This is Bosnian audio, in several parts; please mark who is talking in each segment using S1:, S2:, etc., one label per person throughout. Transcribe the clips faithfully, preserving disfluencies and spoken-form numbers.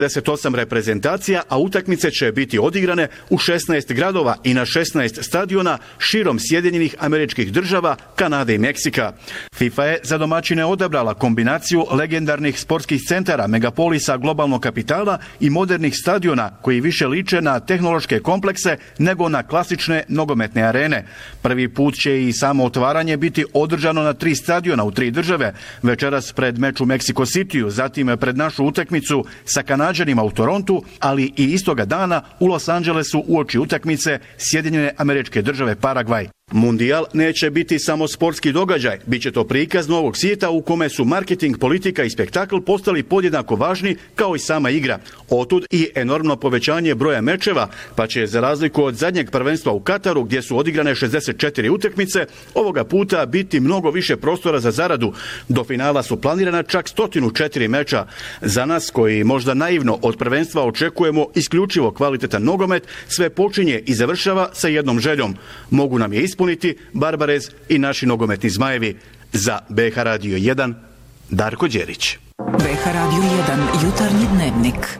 S1: pedeset osam reprezentacija, a utakmice će biti odigrane u šesnaest gradova i na šesnaest stadiona širom Sjedinjenih Američkih Država, Kanade i Meksika. FIFA je za domaćine odabrala kombinaciju legendarnih sportskih centara, megapolisa globalnog kapitala i modernih stadiona koji više liče na tehnološke komplekse nego na klasične nogometne arene. Prvi put će i samo otvaranje biti održano na tri stadiona u tri države, večeras pred meč u Meksiko Cityu, zatim pred našu utakmicu sa Kanađanima u Torontu, ali i istoga dana u Los Angelesu uoči utakmice Sjedinjene Američke Države Paragvaj. Mundijal neće biti samo sportski događaj, bit će to prikaz novog svijeta u kome su marketing, politika i spektakl postali podjednako važni kao i sama igra. Otud i enormno povećanje broja mečeva, pa će za razliku od zadnjeg prvenstva u Kataru gdje su odigrane šezdeset četiri utakmice, ovoga puta biti mnogo više prostora za zaradu. Do finala su planirana čak sto četiri meča. Za nas koji možda naivno od prvenstva očekujemo isključivo kvalitetan nogomet, sve počinje i završava sa jednom željom. Mogu nam je ispuniti Puniti Barbarez i naši nogometni zmajevi. Za B H Radio jedan, Darko Đerić.
S2: B H Radio jedan, jutarnji dnevnik.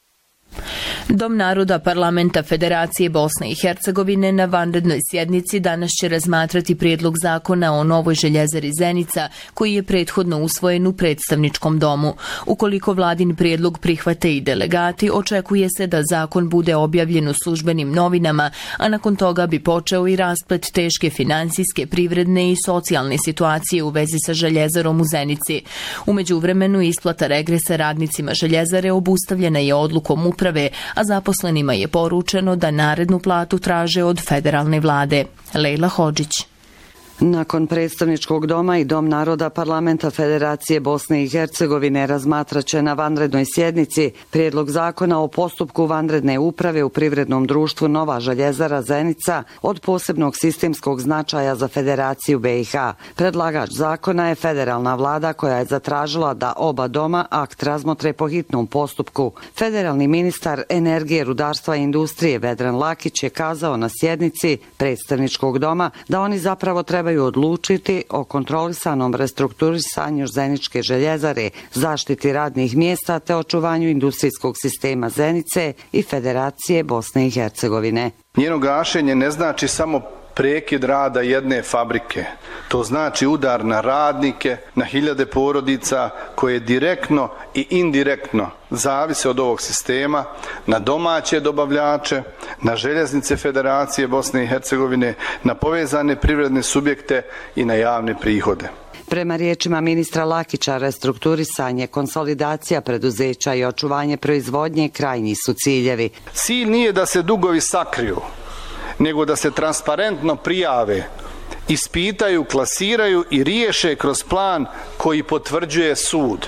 S2: Dom naroda Parlamenta Federacije Bosne i Hercegovine na vanrednoj sjednici danas će razmatrati prijedlog zakona o novoj željezari Zenica, koji je prethodno usvojen u predstavničkom domu. Ukoliko vladin prijedlog prihvate i delegati, očekuje se da zakon bude objavljen u službenim novinama, a nakon toga bi počeo i rasplet teške finansijske, privredne i socijalne situacije u vezi sa željezarom u Zenici. U međuvremenu isplata regresa radnicima željezare obustavljena je odlukom uprave, a zaposlenima je poručeno da narednu platu traže od federalne vlade. Lejla Hodžić.
S3: Nakon predstavničkog doma i Dom naroda Parlamenta Federacije Bosne i Hercegovine razmatraće na vanrednoj sjednici prijedlog zakona o postupku vanredne uprave u privrednom društvu Nova željezara Zenica od posebnog sistemskog značaja za Federaciju B i H. Predlagač zakona je federalna vlada koja je zatražila da oba doma akt razmotre po hitnom postupku. Federalni ministar energije, rudarstva i industrije Vedran Lakić je kazao na sjednici predstavničkog doma da oni zapravo trebaju odlučiti o kontrolisanom restrukturisanju Zeničke željezare, zaštiti radnih mjesta te očuvanju industrijskog sistema Zenice i Federacije Bosne i Hercegovine.
S4: Njeno gašenje ne znači samo prekid rada jedne fabrike. To znači udar na radnike, na hiljade porodica koje direktno i indirektno zavise od ovog sistema, na domaće dobavljače, na željeznice Federacije Bosne i Hercegovine, na povezane privredne subjekte i na javne prihode.
S3: Prema riječima ministra Lakića, restrukturisanje, konsolidacija preduzeća i očuvanje proizvodnje krajnji su ciljevi.
S4: Cilj nije da se dugovi sakriju, nego da se transparentno prijave, ispitaju, klasiraju i riješe kroz plan koji potvrđuje sud.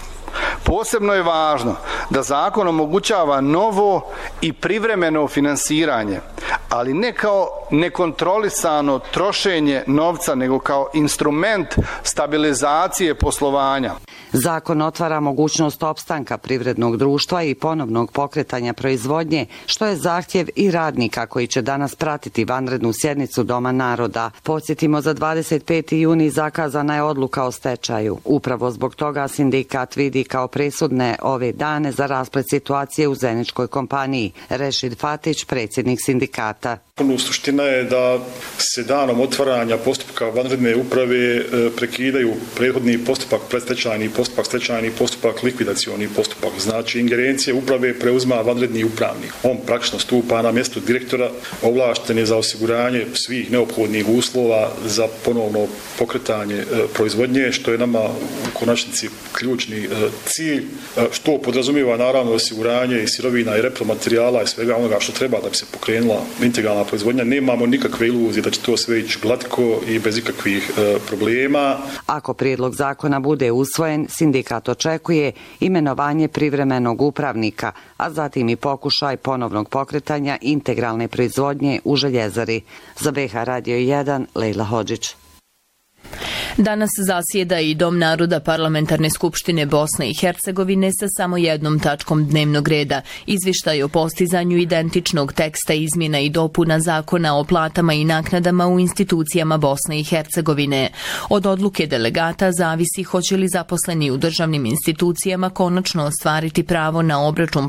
S4: Posebno je važno da zakon omogućava novo i privremeno finansiranje, ali ne kao nekontrolisano trošenje novca, nego kao instrument stabilizacije poslovanja.
S3: Zakon otvara mogućnost opstanka privrednog društva i ponovnog pokretanja proizvodnje, što je zahtjev i radnika koji će danas pratiti vanrednu sjednicu Doma naroda. Podsjetimo, za dvadeset peti juni zakazana je odluka o stečaju. Upravo zbog toga sindikat vidi kao presudne ove dane za rasplet situacije u Zeničkoj kompaniji. Rešid Fatić, predsjednik sindikata.
S5: Suština je da se danom otvaranja postupka vanredne uprave prekidaju prethodni postupak, predstečajni postupak, stečajni postupak, likvidacioni postupak. Znači, ingerencije uprave preuzma vanredni upravnik. On praktično stupa na mjesto direktora, ovlašten je za osiguranje svih neophodnih uslova za ponovno pokretanje proizvodnje, što je nama u konačnici ključni cilj, što podrazumijeva naravno osiguranje i sirovina i repromaterijala i svega onoga što treba da bi se pokrenula integralna proizvodnja. Nemamo nikakve iluzije da će to sve ići glatko i bez ikakvih e, problema.
S3: Ako prijedlog zakona bude usvojen, sindikat očekuje imenovanje privremenog upravnika, a zatim i pokušaj ponovnog pokretanja integralne proizvodnje u željezari. Za B H Radio jedan, Lejla Hodžić.
S2: Danas zasjeda i Dom naroda Parlamentarne skupštine Bosne i Hercegovine sa samo jednom tačkom dnevnog reda, izvještaj o postizanju identičnog teksta izmjena i dopuna zakona o platama i naknadama u institucijama Bosne i Hercegovine. Od odluke delegata zavisi hoće li zaposleni u državnim institucijama konačno ostvariti pravo na obračun